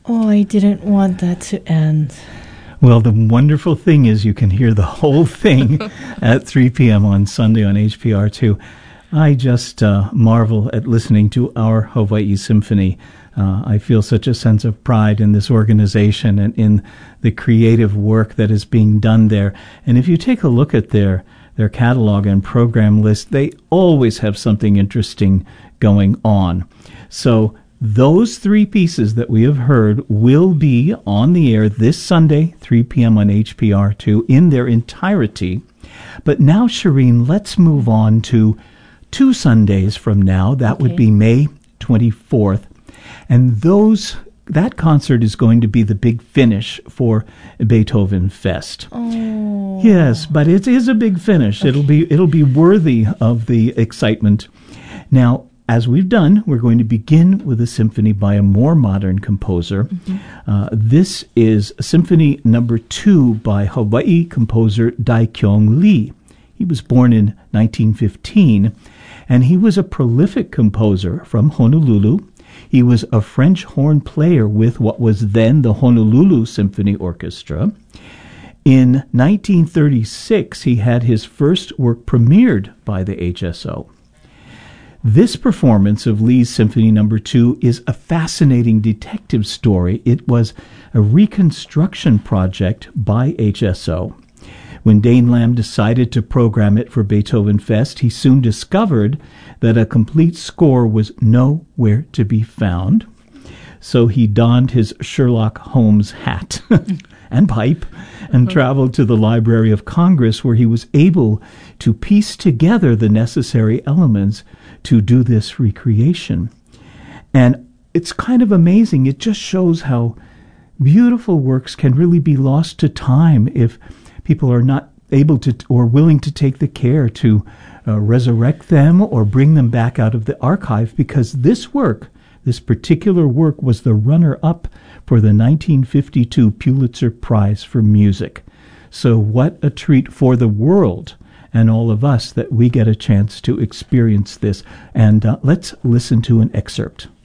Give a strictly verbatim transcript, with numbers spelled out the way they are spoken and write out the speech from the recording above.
Oh, I didn't want that to end. Well, the wonderful thing is you can hear the whole thing at three p.m. on Sunday on H P R two. I just uh, marvel at listening to our Hawaii Symphony. Uh, I feel such a sense of pride in this organization and in the creative work that is being done there. And if you take a look at their their catalog and program list, they always have something interesting going on. So those three pieces that we have heard will be on the air this Sunday, three p.m. on H P R two, in their entirety. But now, Shireen, let's move on to two Sundays from now. That okay. would be May twenty-fourth. And those that concert is going to be the big finish for Beethoven Fest. Oh. Yes, but it is a big finish. Okay. It'll be it'll be worthy of the excitement. Now, as we've done, we're going to begin with a symphony by a more modern composer. Mm-hmm. Uh, this is Symphony Number Two by Hawaii composer Dae-Kyung Lee. He was born in nineteen fifteen, and he was a prolific composer from Honolulu. He was a French horn player with what was then the Honolulu Symphony Orchestra. In nineteen thirty-six, he had his first work premiered by the H S O. This performance of Lee's Symphony Number Two is a fascinating detective story. It was a reconstruction project by H S O. When Dane Lamb decided to program it for Beethoven Fest, he soon discovered that a complete score was nowhere to be found. So he donned his Sherlock Holmes hat and pipe and traveled to the Library of Congress, where he was able to piece together the necessary elements to do this recreation. And it's kind of amazing. It just shows how beautiful works can really be lost to time if people are not able to or willing to take the care to uh, resurrect them or bring them back out of the archive, because this work, this particular work, was the runner-up for the nineteen fifty-two Pulitzer Prize for Music. So what a treat for the world and all of us that we get a chance to experience this. And uh, let's listen to an excerpt.